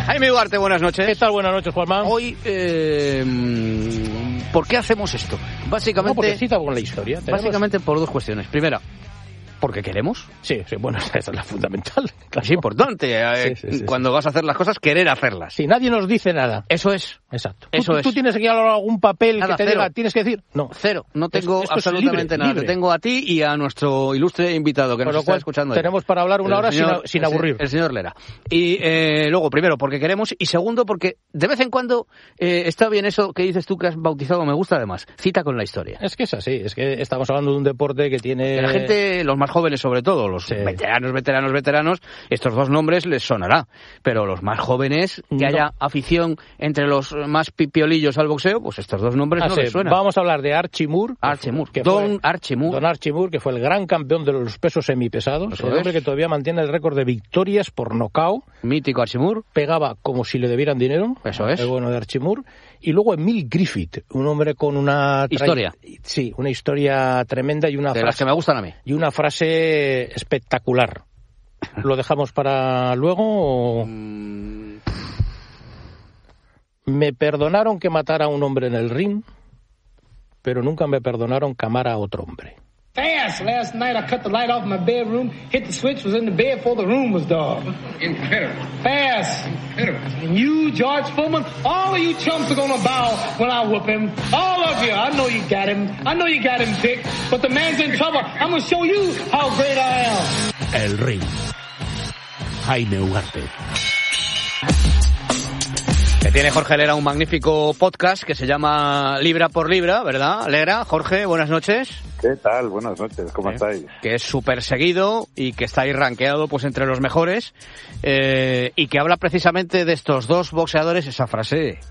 Jaime Duarte, buenas noches. ¿Qué tal? Buenas noches, Juanma. Hoy, ¿por qué hacemos esto? Básicamente, porque cita con la historia. Básicamente por dos cuestiones. Primera, ¿porque queremos? Sí, bueno, esa es la fundamental. Claro. Es importante, sí. Cuando vas a hacer las cosas, querer hacerlas. Sí, nadie nos dice nada. Eso es. Exacto. Eso ¿Tú tienes aquí algún papel nada, que te cero. diga, tienes que decir? No. Cero. No tengo esto absolutamente nada. libre. Te tengo a ti y a nuestro ilustre invitado que nos está escuchando. Tenemos para hablar una hora sin aburrir. El señor Lera. Y luego, primero, porque queremos. Y segundo, porque de vez en cuando está bien eso que dices tú que has bautizado. Me gusta además. Cita con la historia. Es que es así. Es que estamos hablando de un deporte que tiene... Que la gente, los más jóvenes sobre todo, los veteranos, estos dos nombres les sonará. Pero los más jóvenes, que haya afición entre los más pipiolillos al boxeo, pues estos dos nombres no les suenan. Vamos a hablar de Archie Moore. Don Archie Moore, que fue el gran campeón de los pesos semipesados. El hombre que todavía mantiene el récord de victorias por nocaut. Mítico Archie Moore. Pegaba como si le debieran dinero. Eso es. El bueno de Archie Moore. Y luego Emil Griffith, un hombre con una... historia. Sí, una historia tremenda y una de las que me gustan a mí. Y una frase espectacular. ¿Lo dejamos para luego o...? Me perdonaron que matara a un hombre en el ring, pero nunca me perdonaron que amara a otro hombre. Fast. Last night I cut the light off my bedroom, hit the switch, was in the bed before the room was dark. Incredible. Fast. Incredible. And you, George Foreman, all of you chumps are gonna bow when I whoop him. All of you. I know you got him. I know you got him picked, but the man's in trouble. I'm gonna show you how great I am. El ring. Jaime Duarte. Que tiene Jorge Lera un magnífico podcast que se llama Libra por Libra, ¿verdad? Lera, Jorge, buenas noches. ¿Qué tal? Buenas noches, ¿cómo estáis? Que es súper seguido y que está ahí rankeado pues entre los mejores y que habla precisamente de estos dos boxeadores, esa frase,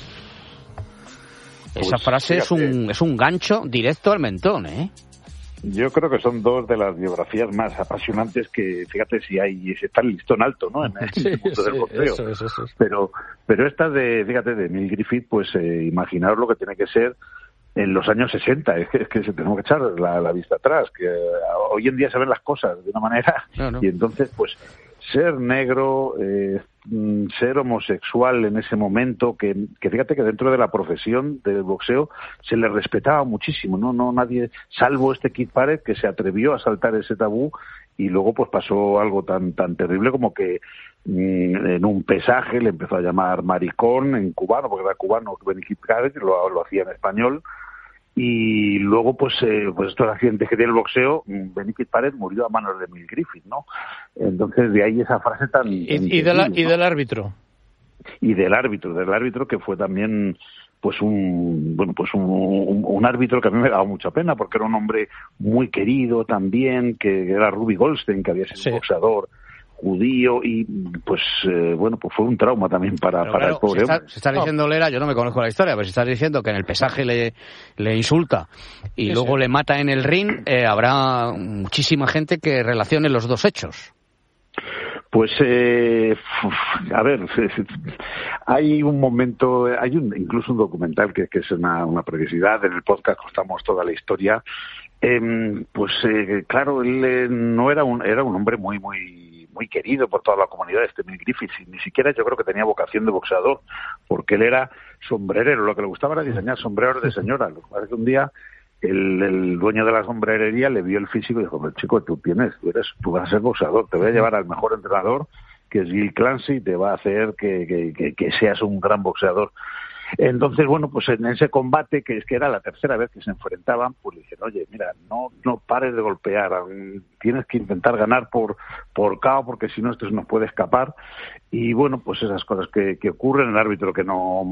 esa frase es un gancho directo al mentón, ¿eh? Yo creo que son dos de las biografías más apasionantes que, fíjate, si está el listón alto, ¿no? En el mundo del boxeo. Eso. Pero esta fíjate, de Emil Griffith, pues imaginaos lo que tiene que ser en los años 60. Es que tenemos que echar la vista atrás, que hoy en día se ven las cosas de una manera, no. Y entonces, pues, ser negro, ser homosexual en ese momento, que fíjate que dentro de la profesión del boxeo se le respetaba muchísimo, no nadie, salvo este Kid Barrett, que se atrevió a saltar ese tabú, y luego pues pasó algo tan terrible como que en un pesaje le empezó a llamar maricón en cubano, porque era cubano Benny Kid Barrett, lo hacía en español. Y luego, pues estos accidentes que tiene el boxeo, Benny Kid Barrett murió a manos de Emil Griffith, ¿no? Entonces, de ahí esa frase tan... Y del árbitro. Y del árbitro que fue también, pues un árbitro que a mí me daba mucha pena, porque era un hombre muy querido también, que era Ruby Goldstein, que había sido un boxeador judío, y pues fue un trauma también para el pobre hombre. Se está diciendo, Lera, yo no me conozco la historia, pero si estás diciendo que en el pesaje le insulta y luego le mata en el ring, habrá muchísima gente que relacione los dos hechos. Pues, a ver, hay un momento, incluso un documental que es una preciosidad, en el podcast contamos toda la historia. Claro, él no era un hombre muy querido por toda la comunidad, Emil Griffith, y ni siquiera yo creo que tenía vocación de boxeador, porque él era sombrerero, lo que le gustaba era diseñar sombreros de señora. Lo que pasa es que un día el dueño de la sombrerería le vio el físico y dijo: chico, tú vas a ser boxeador, te voy a llevar al mejor entrenador, que es Gil Clancy, y te va a hacer que seas un gran boxeador. Entonces, pues en ese combate, que era la tercera vez que se enfrentaban, pues le dijeron: oye, mira, no pares de golpear, tienes que intentar ganar por KO, porque si no esto nos puede escapar. Y pues esas cosas que ocurren, el árbitro que no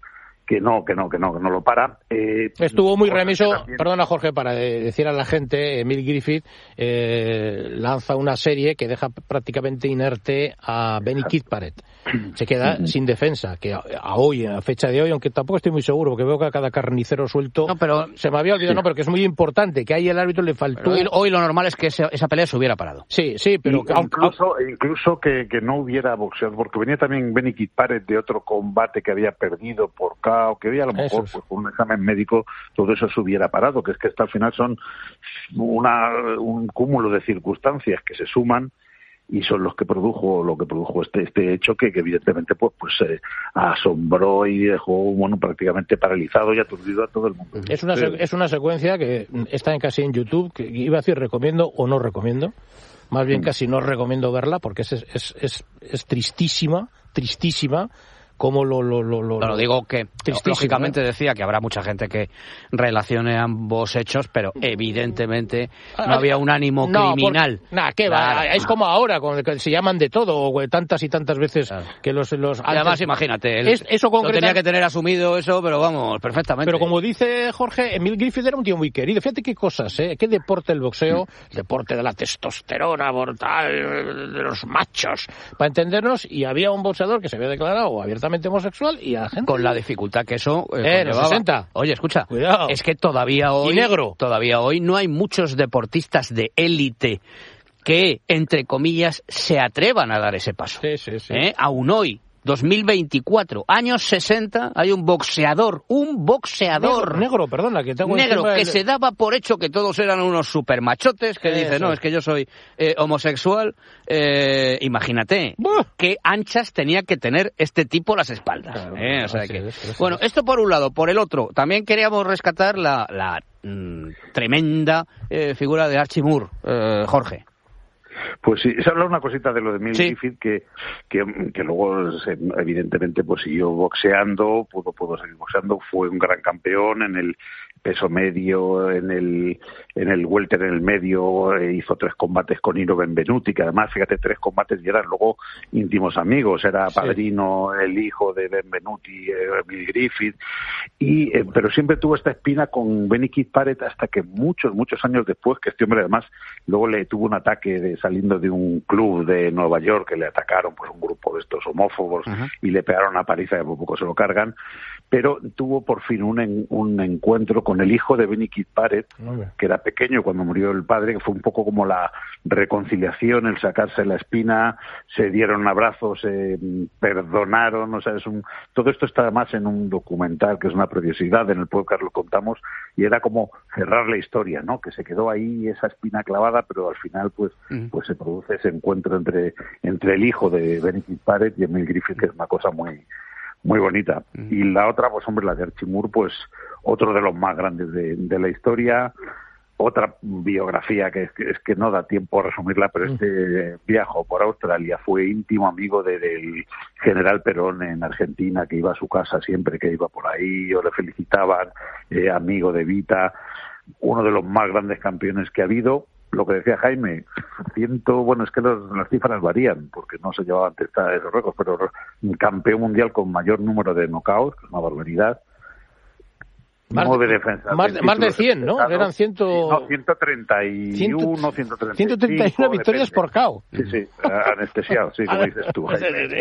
lo para. Estuvo muy remiso, perdona Jorge, para decir a la gente, Emil Griffith lanza una serie que deja prácticamente inerte a Benny Kid Barrett. Se queda sin defensa, que a fecha de hoy, aunque tampoco estoy muy seguro, porque veo que a cada carnicero suelto, pero se me había olvidado, pero que es muy importante, que ahí el árbitro le faltó. Hoy lo normal es que esa pelea se hubiera parado. Sí, pero... Incluso que no hubiera boxeado, porque venía también Benny Kid Barrett de otro combate que había perdido por KO, que había a lo mejor pues, con un examen médico todo eso se hubiera parado, que es que hasta al final son un cúmulo de circunstancias que se suman y son los que produjo este hecho que evidentemente pues asombró y dejó prácticamente paralizado y aturdido a todo el mundo. Es una secuencia que está casi en YouTube, que iba a decir recomiendo o no recomiendo, más bien casi no recomiendo verla porque es tristísima como lo digo que lógicamente decía que habrá mucha gente que relacione ambos hechos, pero evidentemente no había un ánimo criminal. ¿Qué va? Es como ahora, que se llaman de todo, tantas y tantas veces que los además, imagínate, eso lo tenía que tener asumido eso, pero vamos, perfectamente. Pero como dice Jorge, Emil Griffith era un tío muy querido. Fíjate qué cosas, qué deporte el boxeo, el deporte de la testosterona brutal, de los machos, para entendernos, y había un boxeador que se había declarado abiertamente homosexual y a la gente con la dificultad que eso los 60. Oye, escucha, cuidado. Es que todavía hoy no hay muchos deportistas de élite que, entre comillas, se atrevan a dar ese paso. Sí. Aún hoy, 2024, años 60, hay un boxeador negro, perdona, que tengo que se daba por hecho que todos eran unos supermachotes, que dice, no, es que yo soy homosexual. Imagínate qué anchas tenía que tener este tipo las espaldas. Claro, bueno, esto por un lado. Por el otro, también queríamos rescatar la tremenda figura de Archie Moore, Jorge. Pues sí, se habla una cosita de lo de Emil Griffith que luego evidentemente pues siguió boxeando, pudo seguir boxeando, fue un gran campeón en el peso medio, en el welter en el medio, hizo 3 combates con Ino Benvenuti, que además, fíjate, 3 combates y eran luego íntimos amigos, era padrino, el hijo de Benvenuti, Emil Griffith, pero siempre tuvo esta espina con Benny Keith Parrott hasta que muchos años después, que este hombre además luego le tuvo un ataque saliendo de un club de Nueva York, que le atacaron pues un grupo de estos homófobos y le pegaron una paliza y por poco se lo cargan, pero tuvo por fin un encuentro con el hijo de Benny Keith Parrott, que era pequeño cuando murió el padre, que fue un poco como la reconciliación, el sacarse la espina, se dieron abrazos, se perdonaron, todo esto está además en un documental que es una preciosidad, en el podcast lo contamos, y era como cerrar la historia, ¿no? Que se quedó ahí esa espina clavada, pero al final pues se produce ese encuentro entre el hijo de Benny Keith Parrott y Emil Griffith, que es una cosa muy bonita. Y la otra, pues hombre, la de Archie Moore, pues otro de los más grandes de la historia, otra biografía que es que no da tiempo a resumirla, pero viajó por Australia, fue íntimo amigo del general Perón en Argentina, que iba a su casa siempre que iba por ahí, o le felicitaban, amigo de Vita, uno de los más grandes campeones que ha habido. Lo que decía Jaime, es que las cifras varían, porque no se llevaban esos récords, pero campeón mundial con mayor número de knockouts, que es una barbaridad. 9 defensas. Más de 100, ¿no? Eran 131, 131 victorias por KO. Sí, anestesiado, sí, como dices tú, Jaime.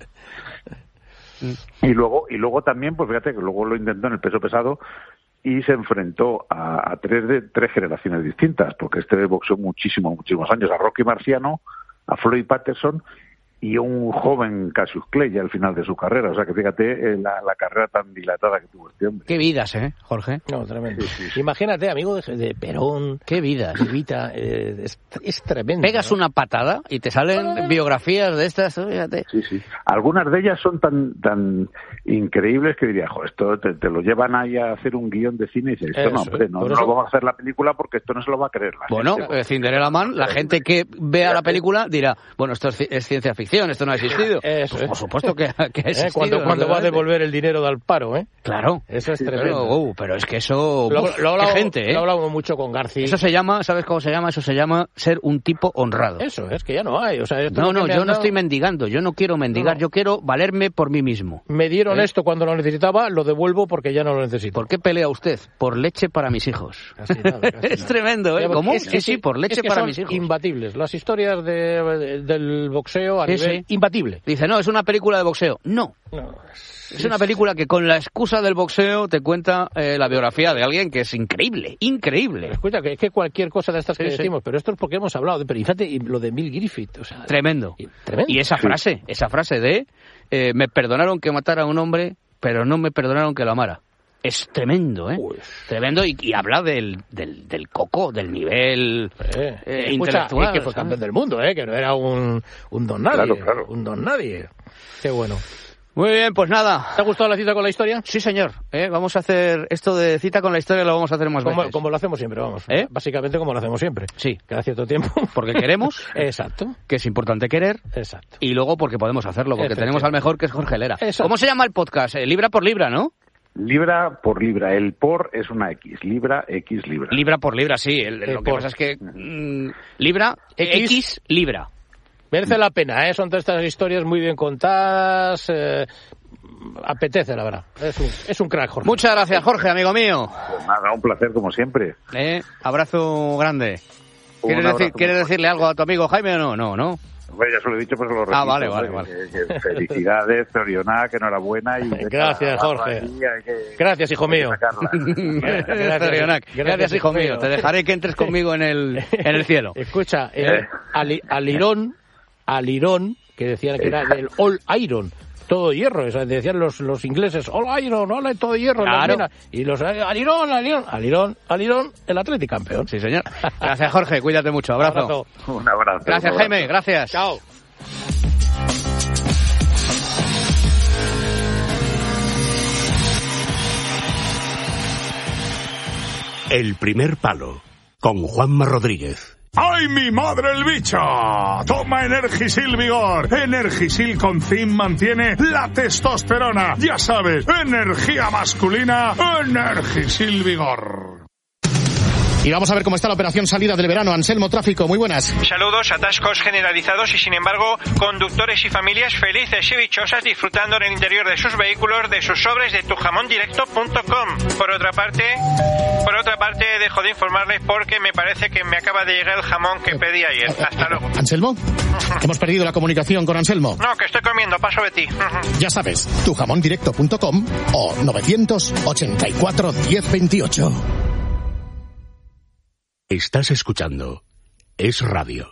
Y luego también, pues fíjate que luego lo intentó en el peso pesado, y se enfrentó a tres generaciones distintas, porque boxeó muchísimos años, a Rocky Marciano, a Floyd Patterson y un joven Cassius Clay ya al final de su carrera. O sea que fíjate la carrera tan dilatada que tuvo este hombre. Qué vidas, Jorge. No, tremendo. Sí. Imagínate, amigo de Perón. Qué vidas. Vita, es tremendo. Pegas una patada y te salen biografías de estas, fíjate. Sí. Algunas de ellas son tan increíbles que diría, esto te lo llevan ahí a hacer un guión de cine y dices, esto no lo vamos a hacer la película porque esto no se lo va a creer la gente. Cinderella Man, la gente que vea la película dirá, bueno, esto es ciencia ficción, esto no ha existido. Por supuesto que ha existido. Cuando va a devolver el dinero del paro, Claro. Eso es tremendo. Pero es que eso... Lo hablamos mucho con García. Eso se llama, ¿sabes cómo se llama? Eso se llama ser un tipo honrado. Eso, es que ya no hay. Yo no estoy mendigando, yo no quiero mendigar, yo quiero valerme por mí mismo. Me dieron esto cuando lo necesitaba, lo devuelvo porque ya no lo necesito. ¿Por qué pelea usted? Por leche para mis hijos. Casi nada. Es tremendo, ¿Cómo? Sí, por leche para mis hijos. Imbatibles. Las historias del boxeo a nivel imbatible. Dice, no, es una película de boxeo. No. Es una película que con la excusa del boxeo te cuenta la biografía de alguien que es increíble. Escucha, que es que cualquier cosa de estas que decimos, pero esto es porque hemos hablado. Pero fíjate, y lo de Emil Griffith. Tremendo. Y esa frase de me perdonaron que matara a un hombre, pero no me perdonaron que lo amara. es tremendo, tremendo, y habla del coco, del nivel intelectual. Que fue campeón del mundo, que no era un don nadie, claro. Un don nadie. Qué bueno. Muy bien, pues nada. ¿Te ha gustado la cita con la historia? Sí, señor. Vamos a hacer esto de cita con la historia, lo vamos a hacer más veces. Como lo hacemos siempre, vamos. Básicamente como lo hacemos siempre. Sí. Cada cierto tiempo. Porque queremos. Exacto. Que es importante querer. Exacto. Y luego porque podemos hacerlo, porque tenemos al mejor, que es Jorge Lera. Exacto. ¿Cómo se llama el podcast? Libra por libra, ¿no? Libra por libra. El por es una X. Libra, X, libra. Libra por libra, sí. Lo que pasa es que libra, X, libra. Merece la pena, Son todas estas historias muy bien contadas. Apetece, la verdad. Es un crack, Jorge. Muchas gracias, Jorge, amigo mío. Pues nada, un placer como siempre. Abrazo grande. ¿Quieres decirle algo a tu amigo Jaime o no? No. Bueno, ya se lo he dicho, pues lo repito. Vale. Que felicidades, Zorionak, enhoranak. Gracias, Jorge. Gracias, hijo mío. Gracias, Zorionak. Gracias, hijo mío. Te dejaré que entres conmigo en el cielo. Escucha, Alirón, que decían que era del All Iron. Todo hierro, decían los ingleses, all iron, todo hierro, claro. Y los Alirón, el Atleti campeón. Sí, señor. Gracias, Jorge, cuídate mucho, abrazo. Un abrazo. Gracias, Jaime, gracias. Chao. El primer palo, con Juanma Rodríguez. ¡Ay, mi madre el bicho! Toma Energisil Vigor. Energisil con zinc mantiene la testosterona. Ya sabes, energía masculina, Energisil Vigor. Y vamos a ver cómo está la operación salida del verano. Anselmo, tráfico, muy buenas. Saludos, atascos generalizados y sin embargo, conductores y familias felices y dichosas disfrutando en el interior de sus vehículos de sus sobres de tujamondirecto.com. Por otra parte, dejo de informarles porque me parece que me acaba de llegar el jamón que pedí ayer. Hasta luego. ¿Anselmo? Hemos perdido la comunicación con Anselmo. No, que estoy comiendo, paso de ti. Ya sabes, tujamondirecto.com o 984 1028. Estás escuchando Es Radio.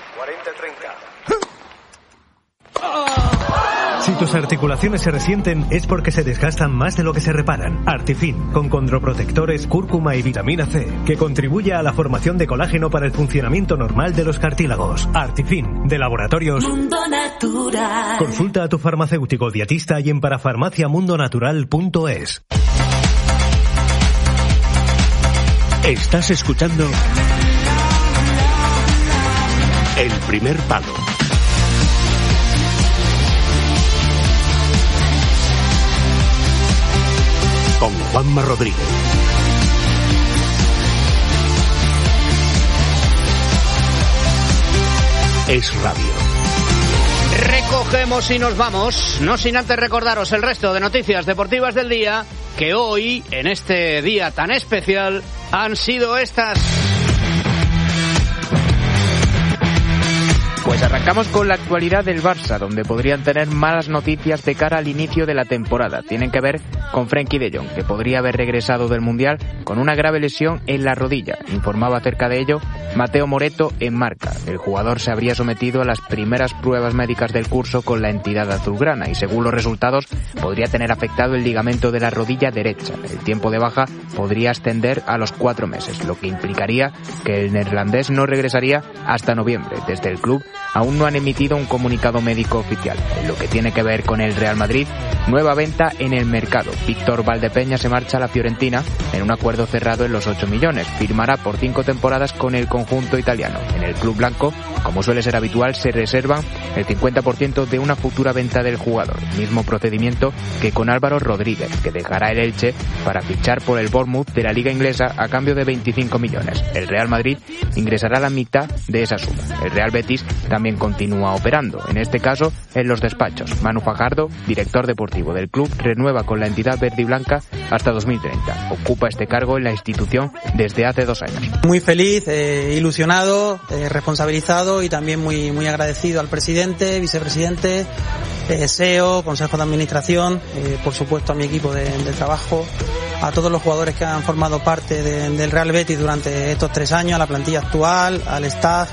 40-30. Si tus articulaciones se resienten es porque se desgastan más de lo que se reparan. Artifin, con condroprotectores, cúrcuma y vitamina C, que contribuye a la formación de colágeno para el funcionamiento normal de los cartílagos. Artifin, de Laboratorios Mundo Natural. Consulta a tu farmacéutico dietista y en parafarmaciamundonatural.es. Estás escuchando El primer palo. Con Juanma Rodríguez. Es Radio. Recogemos y nos vamos, no sin antes recordaros el resto de noticias deportivas del día, que hoy, en este día tan especial, han sido estas. Pues arrancamos con la actualidad del Barça, donde podrían tener malas noticias de cara al inicio de la temporada. Tienen que ver con Frenkie de Jong, que podría haber regresado del Mundial con una grave lesión en la rodilla. Informaba acerca de ello Mateo Moretto en Marca. El jugador se habría sometido a las primeras pruebas médicas del curso con la entidad azulgrana y según los resultados podría tener afectado el ligamento de la rodilla derecha. El tiempo de baja podría ascender a los 4 meses, lo que implicaría que el neerlandés no regresaría hasta noviembre. Desde el club aún no han emitido un comunicado médico oficial. En lo que tiene que ver con el Real Madrid, nueva venta en el mercado. Víctor Valdepeña se marcha a la Fiorentina en un acuerdo cerrado en los 8 millones. Firmará por 5 temporadas con el conjunto italiano. En el club blanco, como suele ser habitual, se reservan el 50% de una futura venta del jugador. Mismo procedimiento que con Álvaro Rodríguez, que dejará el Elche para fichar por el Bournemouth de la Liga Inglesa a cambio de 25 millones. El Real Madrid ingresará la mitad de esa suma. El Real Betis también continúa operando, en este caso en los despachos. Manu Fajardo, director deportivo del club, renueva con la entidad verde y blanca hasta 2030. Ocupa este cargo en la institución desde hace 2 años. Muy feliz, ilusionado, responsabilizado y también muy agradecido al presidente, vicepresidente, CEO, consejo de administración, por supuesto a mi equipo de trabajo, a todos los jugadores que han formado parte del Real Betis durante estos 3 años, a la plantilla actual, al staff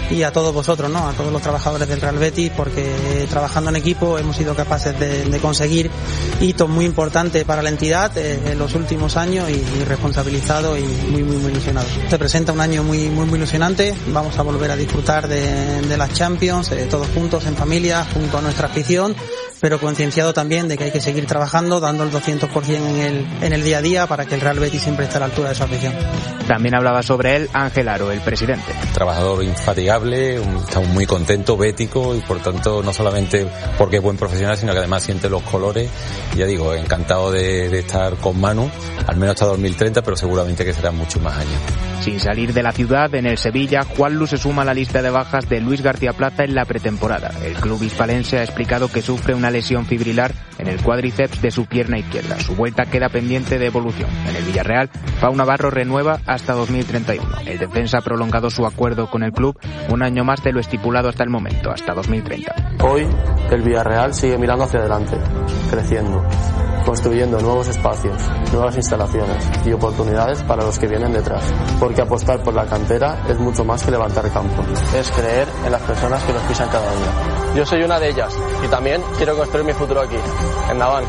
y a todos vosotros, ¿no? A todos los trabajadores del Real Betis, porque trabajando en equipo hemos sido capaces de conseguir hitos muy importantes para la entidad en los últimos años y responsabilizado y muy ilusionado. Se presenta un año muy ilusionante, vamos a volver a disfrutar de las Champions, todos juntos, en familia, junto a nuestra afición, pero concienciado también de que hay que seguir trabajando, dando el 200% en el día a día para que el Real Betis siempre esté a la altura de su afición. También hablaba sobre él Ángel Aro, el presidente. Trabajador infatigable, estamos muy contentos, bético, y por tanto no solamente porque es buen profesional, sino que además siente los colores. Ya digo, encantado de estar con Manu, al menos hasta 2030, pero seguramente que serán muchos más años. Sin salir de la ciudad, en el Sevilla, Juanlu se suma a la lista de bajas de Luis García Plaza en la pretemporada. El club hispalense ha explicado que sufre una lesión fibrilar en el cuádriceps de su pierna izquierda. Su vuelta queda pendiente de evolución. En el Villarreal, Pau Navarro renueva hasta 2031. El defensa ha prolongado su acuerdo con el club un año más de lo estipulado hasta el momento, hasta 2030. Hoy, el Villarreal sigue mirando hacia adelante, creciendo, construyendo nuevos espacios, nuevas instalaciones y oportunidades para los que vienen detrás. Porque apostar por la cantera es mucho más que levantar campo. Es creer en las personas que nos pisan cada día. Yo soy una de ellas y también quiero construir mi futuro aquí, en Naván.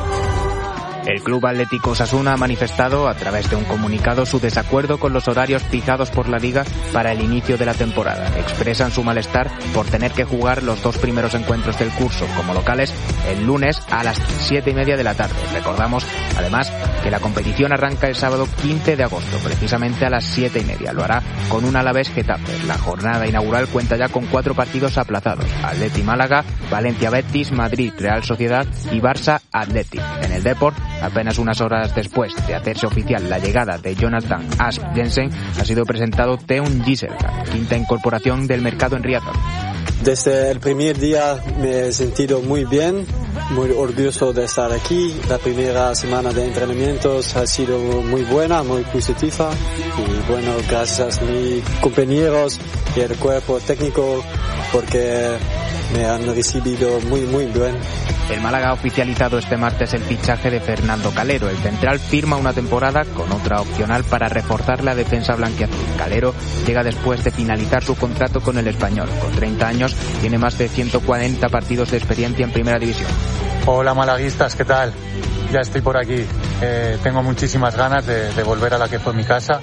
El Club Atlético Osasuna ha manifestado a través de un comunicado su desacuerdo con los horarios fijados por la Liga para el inicio de la temporada. Expresan su malestar por tener que jugar los 2 primeros encuentros del curso como locales el lunes a las 7:30 de la tarde. Recordamos, además, que la competición arranca el sábado 15 de agosto, precisamente a las 7:30. Lo hará con un Alavés Getafe. La jornada inaugural cuenta ya con 4 partidos aplazados: Atleti Málaga, Valencia Betis, Madrid Real Sociedad y Barça Athletic. En el Deport, apenas unas horas después de hacerse oficial la llegada de Jonathan Asp Jensen, ha sido presentado Teun Gisselka, quinta incorporación del mercado en Riazor. Desde el primer día me he sentido muy bien, muy orgulloso de estar aquí. La primera semana de entrenamientos ha sido muy buena, muy positiva. Y bueno, gracias a mis compañeros y el cuerpo técnico porque me han recibido muy bien. El Málaga ha oficializado este martes el fichaje de Fernando Calero. El central firma una temporada con otra opcional para reforzar la defensa blanquiazul. Calero llega después de finalizar su contrato con el Español. Con 30 años tiene más de 140 partidos de experiencia en Primera División. Hola malaguistas, ¿qué tal? Ya estoy por aquí. Tengo muchísimas ganas de volver a la que fue mi casa,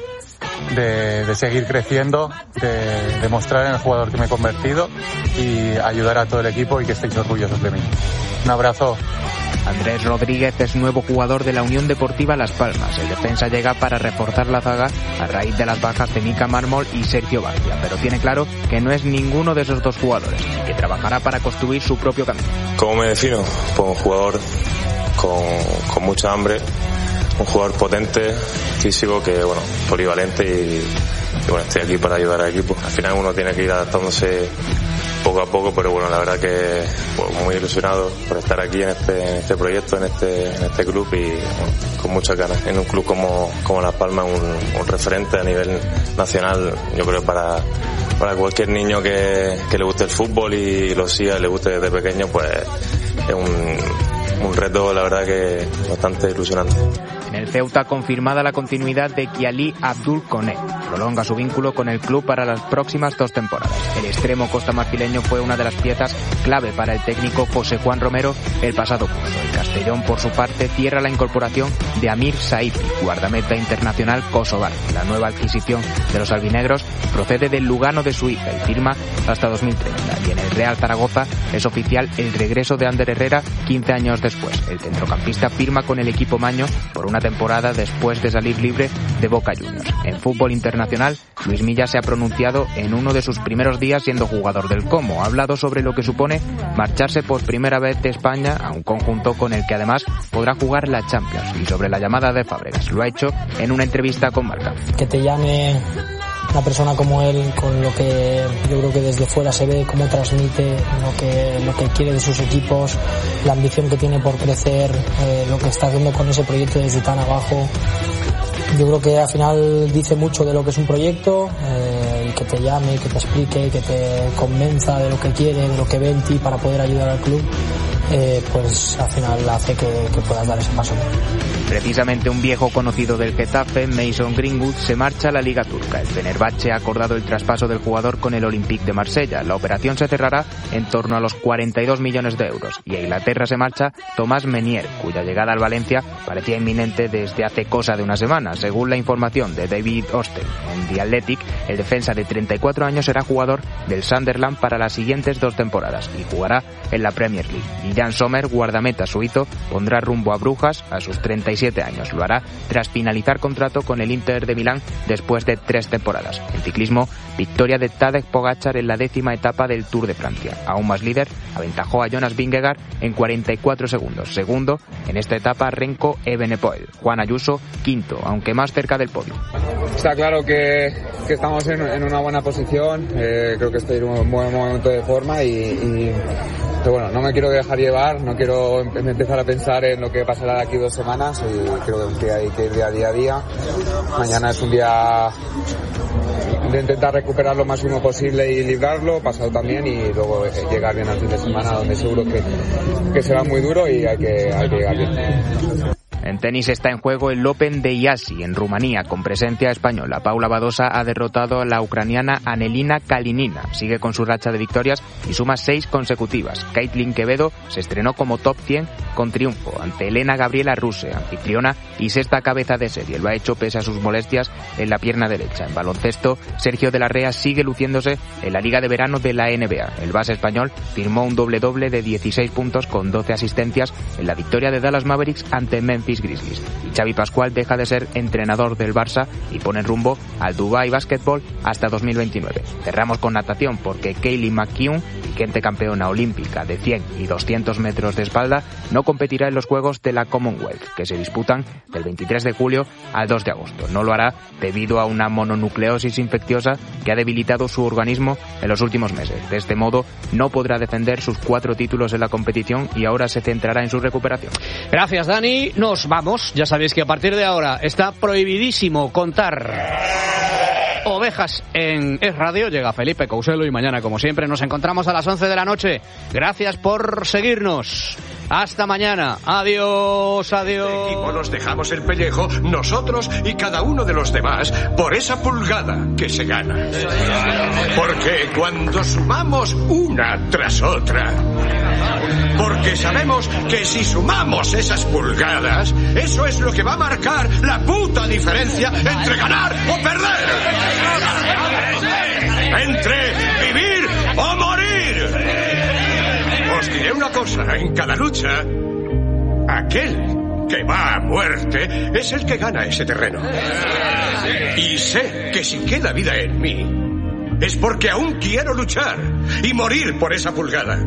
de seguir creciendo, de demostrar en el jugador que me he convertido y ayudar a todo el equipo y que estéis orgullosos de mí. Un abrazo. Andrés Rodríguez es nuevo jugador de la Unión Deportiva Las Palmas. El defensa llega para reforzar la zaga a raíz de las bajas de Mika Mármol y Sergio García, pero tiene claro que no es ninguno de esos dos jugadores y que trabajará para construir su propio camino. ¿Cómo me defino? Pues un jugador con mucha hambre, un jugador potente, físico, que bueno, polivalente y bueno, estoy aquí para ayudar al equipo. Al final uno tiene que ir adaptándose poco a poco, pero bueno, la verdad que pues, muy ilusionado por estar aquí en este proyecto, en este club y bueno, con muchas ganas. En un club como Las Palmas, un referente a nivel nacional, yo creo para cualquier niño que le guste el fútbol y lo siga, le guste desde pequeño, pues es un reto, la verdad que bastante ilusionante. En el Ceuta confirmada la continuidad de Kiali Abdul Koné. Prolonga su vínculo con el club para las próximas 2 temporadas. El extremo costamarfileño fue una de las piezas clave para el técnico José Juan Romero el pasado curso. El Castellón, por su parte, cierra la incorporación de Amir Saifi, guardameta internacional kosovar. La nueva adquisición de los albinegros procede del Lugano de Suiza y firma hasta 2030. Y en el Real Zaragoza es oficial el regreso de Ander Herrera 15 años después. El centrocampista firma con el equipo maño por una temporada después de salir libre de Boca Juniors. En fútbol internacional, Luis Milla se ha pronunciado en uno de sus primeros días siendo jugador del Como. Ha hablado sobre lo que supone marcharse por primera vez de España a un conjunto con el que además podrá jugar la Champions y sobre la llamada de Fábregas. Lo ha hecho en una entrevista con Marca. Que te llame una persona como él, con lo que yo creo que desde fuera se ve, cómo transmite lo que quiere de sus equipos, la ambición que tiene por crecer, lo que está haciendo con ese proyecto desde tan abajo. Yo creo que al final dice mucho de lo que es un proyecto, y que te llame, que te explique, que te convenza de lo que quiere, de lo que ve en ti para poder ayudar al club, pues al final hace que puedas dar ese paso. Precisamente un viejo conocido del Getafe, Mason Greenwood, se marcha a la Liga Turca. El Fenerbahce ha acordado el traspaso del jugador con el Olympique de Marsella. La operación se cerrará en torno a los 42 millones de euros. Y a Inglaterra se marcha Thomas Meunier, cuya llegada al Valencia parecía inminente desde hace cosa de una semana. Según la información de David Osten en The Athletic, el defensa de 34 años será jugador del Sunderland para las siguientes 2 temporadas y jugará en la Premier League. Y Jan Sommer, guardameta suizo, pondrá rumbo a Brujas a sus 37 años. Lo hará tras finalizar contrato con el Inter de Milán después de 3 temporadas. En ciclismo, victoria de Tadej Pogačar en la 10ª etapa del Tour de Francia. Aún más líder, aventajó a Jonas Vingegaard en 44 segundos. Segundo, en esta etapa, Renko Evenepoel. Juan Ayuso, quinto, aunque más cerca del podio. Está claro que estamos en una buena posición, creo que estoy en un buen momento de forma pero bueno, no me quiero dejar llevar, no quiero empezar a pensar en lo que pasará de aquí 2 semanas y creo que hay que ir día a día. Mañana es un día de intentar recuperar lo máximo posible y librarlo, pasado también, y luego llegar bien al fin de semana, donde seguro que será muy duro y hay que llegar bien. En tenis está en juego el Open de Iasi, en Rumanía, con presencia española. Paula Badosa ha derrotado a la ucraniana Anelina Kalinina. Sigue con su racha de victorias y suma 6 consecutivas. Caitlin Quevedo se estrenó como top 100 con triunfo ante Elena Gabriela Ruse, anfitriona y 6ª cabeza de serie. Lo ha hecho pese a sus molestias en la pierna derecha. En baloncesto, Sergio de la Rea sigue luciéndose en la Liga de Verano de la NBA. El base español firmó un doble-doble de 16 puntos con 12 asistencias en la victoria de Dallas Mavericks ante Memphis Grizzlies. Y Xavi Pascual deja de ser entrenador del Barça y pone rumbo al Dubai Basketball hasta 2029. Cerramos con natación porque Kaylee McKeown, vigente campeona olímpica de 100 y 200 metros de espalda, no competirá en los Juegos de la Commonwealth, que se disputan del 23 de julio al 2 de agosto. No lo hará debido a una mononucleosis infecciosa que ha debilitado su organismo en los últimos meses. De este modo, no podrá defender sus 4 títulos en la competición y ahora se centrará en su recuperación. Gracias, Dani. Nos vamos. Ya sabéis que a partir de ahora está prohibidísimo contar ovejas en Es Radio. Llega Felipe Couselo y mañana, como siempre, nos encontramos a las 11 de la noche. Gracias por seguirnos. Hasta mañana. Adiós, adiós. Este equipo nos dejamos el pellejo, nosotros y cada uno de los demás, por esa pulgada que se gana. Porque cuando sumamos una tras otra, porque sabemos que si sumamos esas pulgadas, eso es lo que va a marcar la puta diferencia entre ganar o perder. Entre vivir o morir. Os diré una cosa, en cada lucha, aquel que va a muerte es el que gana ese terreno. Y sé que si queda vida en mí, es porque aún quiero luchar y morir por esa pulgada.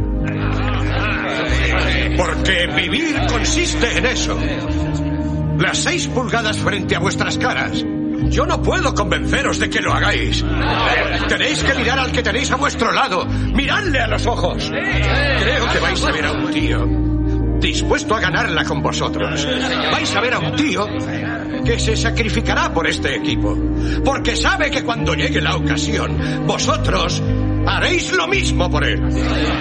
Porque vivir consiste en eso. Las 6 pulgadas frente a vuestras caras. Yo no puedo convenceros de que lo hagáis. Tenéis que mirar al que tenéis a vuestro lado. Miradle a los ojos. Creo que vais a ver a un tío dispuesto a ganarla con vosotros. Vais a ver a un tío que se sacrificará por este equipo. Porque sabe que cuando llegue la ocasión, vosotros haréis lo mismo por él.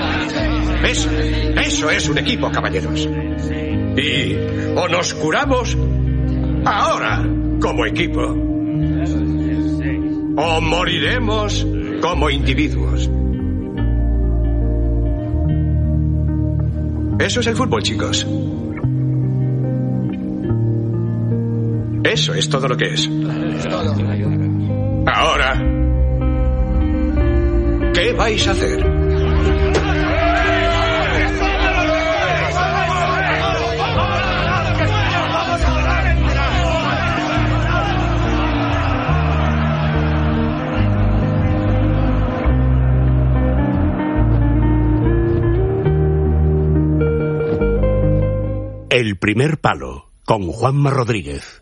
Eso es un equipo, caballeros. Y o nos curamos ahora como equipo, o moriremos como individuos. Eso es el fútbol, chicos. Eso es todo lo que es. Ahora, ¿qué vais a hacer? El primer palo, con Juanma Rodríguez.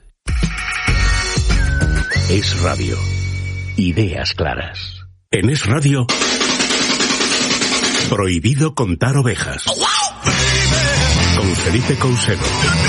Es Radio. Ideas claras. En Es Radio, prohibido contar ovejas. Con Felipe Couselo.